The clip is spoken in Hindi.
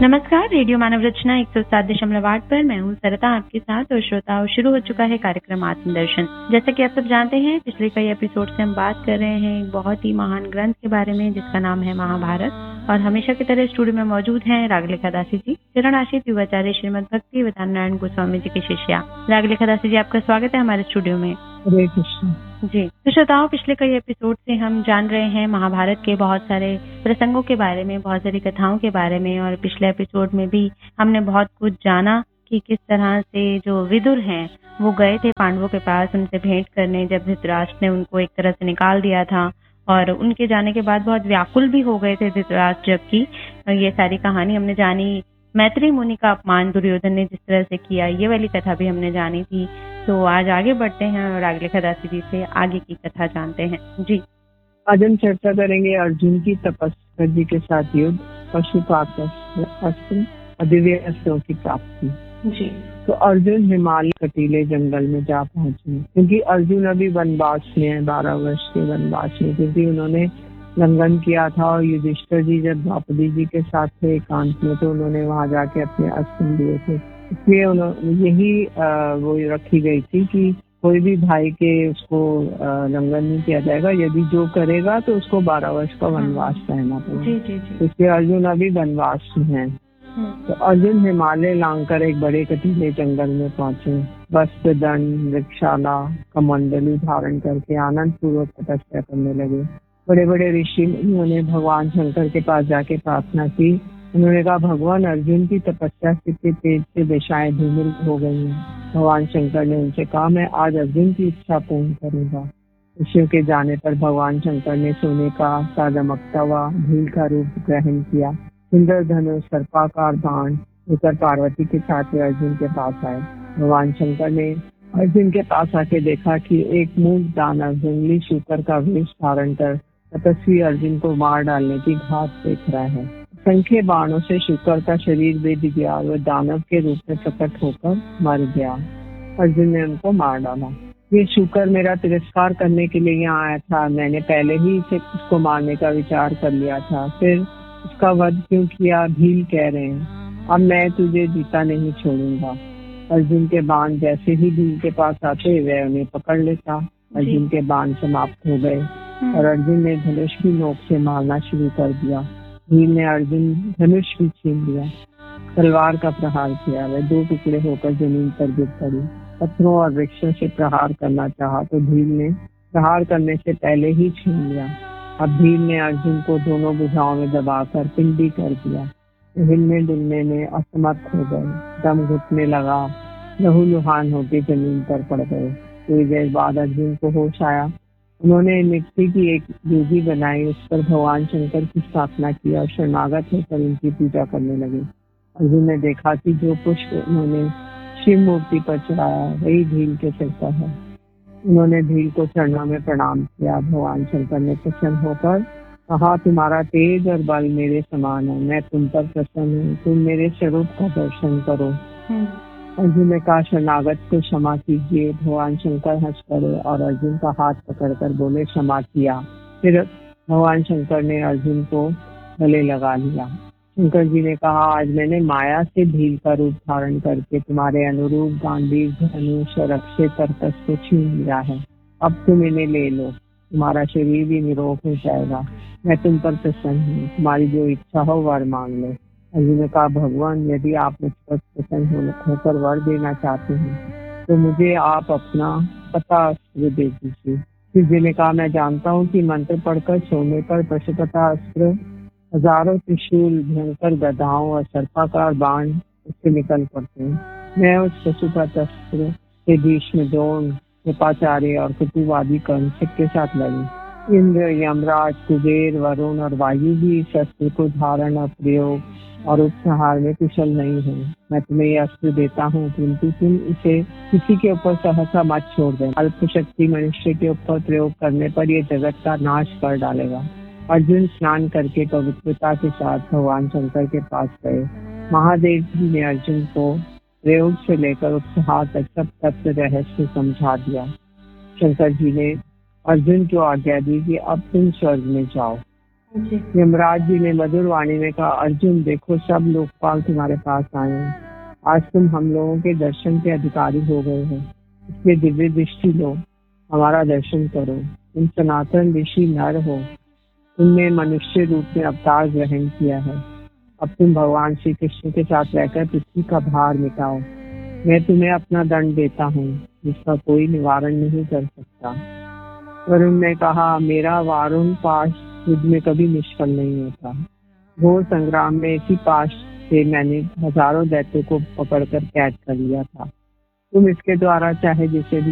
नमस्कार, रेडियो मानव रचना 107.8 पर मैं हूँ सरिता आपके साथ। और श्रोताओं, शुरू हो चुका है कार्यक्रम आत्मदर्शन। जैसा कि आप सब जानते हैं, पिछले कई एपिसोड से हम बात कर रहे हैं एक बहुत ही महान ग्रंथ के बारे में जिसका नाम है महाभारत। और हमेशा की तरह स्टूडियो में मौजूद हैं रागलेखा दासी जी, चरण आशीष युवाचार्य श्रीमद भक्ति वेदांत नारायण गोस्वामी जी की शिष्या। रागलेखा दासी जी, आपका स्वागत है हमारे स्टूडियो में। हरे कृष्ण जी। तो श्रोताओं, पिछले कई एपिसोड से हम जान रहे हैं महाभारत के बहुत सारे प्रसंगों के बारे में, बहुत सारी कथाओं के बारे में। और पिछले एपिसोड में भी हमने बहुत कुछ जाना कि किस तरह से जो विदुर हैं वो गए थे पांडवों के पास उनसे भेंट करने, जब धृतराष्ट्र ने उनको एक तरह से निकाल दिया था। और उनके जाने के बाद बहुत व्याकुल भी हो गए थे धृतराष्ट्र, जबकि ये सारी कहानी हमने जानी। मैत्री मुनि का अपमान दुर्योधन ने जिस तरह से किया, ये वाली कथा भी हमने जानी थी। तो आज आगे बढ़ते हैं और रागलेखा दासी जी से आगे की कथा जानते हैं। जी, आज हम चर्चा करेंगे अर्जुन की तपस्या जी के साथ युद्ध, पशुपात अस्त्र, दिव्य अस्त्रों की प्राप्ति। जी। तो अर्जुन हिमालय कटीले जंगल में जा पहुंचे, क्योंकि अर्जुन अभी वनवास में है, 12 वर्ष के वनवास में, क्योंकि उन्होंने लंघन किया था। और युधिष्ठिर जी जब द्रौपदी जी के साथ थे एकांत में, तो उन्होंने वहां जाके अपने अस्त्र दिए थे। इसलिए यही वो रखी गई थी कि कोई भी भाई के उसको लंघन नहीं किया जाएगा, यदि जो करेगा तो उसको 12 वर्ष का वनवास रहना पड़ेगा। इसलिए अर्जुन अभी वनवास में है। तो अर्जुन हिमालय लांघकर एक बड़े कटीले जंगल में पहुंचे। वस्त्र, दंड, वृक्षाला, कमंडलू धारण करके आनंद पूर्वक तपस्या करने लगे। बड़े बड़े ऋषि उन्होंने भगवान शंकर के पास जाके प्रार्थना की। उन्होंने कहा, भगवान, अर्जुन की तपस्या के तेज से दिशाएं धूमिल हो गई हैं। भगवान शंकर ने उनसे कहा, मैं आज अर्जुन की इच्छा पूर्ण करूंगा। ऋषियों के जाने पर भगवान शंकर ने सोने का सा दमकता हुआ भील का रूप ग्रहण किया। सुंदर धनुष, सर्पाकार बाण लेकर पार्वती के साथ अर्जुन के पास आए। भगवान शंकर ने अर्जुन के पास आके देखा कि एक मूक दानव जंगली शूकर का वेश धारण कर तपस्वी अर्जुन को मार डालने की घात देख रहा है। संख्य बाणों से शूकर का शरीर बेध गया, वह दानव के रूप में प्रकट होकर मर गया। अर्जुन ने उनको मार डाला। ये शूकर मेरा तिरस्कार करने के लिए यहाँ आया था। मैंने पहले ही उसको मारने का विचार कर लिया था, फिर उसका वध क्यों किया? भील कह रहे हैं, अब मैं तुझे जीता नहीं छोड़ूंगा। अर्जुन के बाण जैसे ही भील के पास आते वह उन्हें पकड़ लेता। अर्जुन के बाण समाप्त हो गए और अर्जुन ने धनुष की नोक से मारना शुरू कर दिया। भील ने अर्जुन धनुष भी छीन लिया, तलवार का प्रहार किया। वह 2 टुकड़े होकर जमीन पर गिर पड़ी। पत्थरों और वृक्षों से प्रहार करना चाहा तो भील ने प्रहार करने से पहले ही छीन लिया। अब भील ने अर्जुन को दोनों भुजाओं में दबाकर पिंडी कर दिया। हिलने डुलने में असमर्थ हो गए, दम घुटने लगा, लहूलुहान होकर जमीन पर पड़ गए। थोड़ी देर बाद अर्जुन को होश आया। उन्होंने मिट्टी की एक वेदी बनाई, उस पर भगवान शंकर की स्थापना की और शरणागत होकर उनकी पूजा करने लगे। अर्जुन ने देखा कि जो पुष्प उन्होंने शिव मूर्ति पर चढ़ाया वही भील के सिर पर है। उन्होंने भील को चरणों में प्रणाम किया। भगवान शंकर ने प्रसन्न होकर कहा, तुम्हारा तेज और बल मेरे समान है, मैं तुम पर प्रसन्न हूँ, तुम मेरे स्वरूप का दर्शन करो। अर्जुन ने कहा, शरणागत को क्षमा कीजिए। भगवान शंकर हंस पड़े और अर्जुन का हाथ पकड़कर बोले, क्षमा किया। फिर भगवान शंकर ने अर्जुन को गले लगा लिया। शंकर जी ने कहा, आज मैंने माया से भील का रूप धारण करके तुम्हारे अनुरूप गांडीव, धनुष और अक्षय तरकस को छीन लिया है। अब तुम इन्हें ले लो, तुम्हारा शरीर भी निरोग हो जाएगा। मैं तुम पर प्रसन्न हूँ, तुम्हारी जो इच्छा हो वर मांग लो। अर्जुन ने कहा, भगवान, यदि आप मुझ पर प्रसन्न होकर वर देना चाहते हैं तो मुझे आप अपना पता अस्त्र दे दीजिए। शिव जी ने कहा, मैं जानता हूँ कि मंत्र पढ़कर सोने पर पशुपता अस्त्र, हजारों त्रिशूल, भयंकर गदाओं और सर्पाकार बाण उससे निकल पड़ते हैं। मैं उस पशुपत अस्त्र से भीष्म, द्रोण, कृपाचार्य और कुतुवादी कर्ण के साथ लड़ी। इंद्र, यमराज, कुबेर, वरुण और वायु भी इस अस्त्र को धारण और प्रयोग और उपसंहार में कुशल नहीं है। मैं तुम्हें यह अस्त्र देता हूँ, किंतु तुम इसे किसी के ऊपर सहसा मत छोड़ देना। अल्प शक्ति मनुष्य के ऊपर प्रयोग करने पर यह जगत का नाश कर डालेगा। अर्जुन स्नान करके पवित्रता के साथ भगवान शंकर के पास गए। महादेव जी ने अर्जुन को प्रयोग से लेकर उपसंहार तक सब तत्व रहस्य समझा दिया। शंकर जी ने अर्जुन को आज्ञा दी कि अब तुम स्वर्ग में जाओ। जी। यमराज जी ने मधुर वाणी में कहा, अर्जुन देखो सब लोकपाल तुम्हारे पास आए हैं। आज तुम हम लोगों के दर्शन के अधिकारी हो गए हो, इसलिए दिव्य दृष्टि लो, हमारा दर्शन करो। तुम सनातन ऋषि नर हो, तुमने मनुष्य रूप में अवतार ग्रहण किया है। अब तुम भगवान श्री कृष्ण के साथ रहकर पृथ्वी का भार मिटाओ। मैं तुम्हें अपना दंड देता हूँ, जिसका कोई निवारण नहीं कर सकता। वरुण ने कहा, मेरा वारुण पाश युद्ध में कभी निष्फल नहीं होता। घोर संग्राम में इसी पाश से मैंने हजारों दैत्यों को पकड़कर कैद कर लिया था। तुम इसके द्वारा चाहे जिसे भी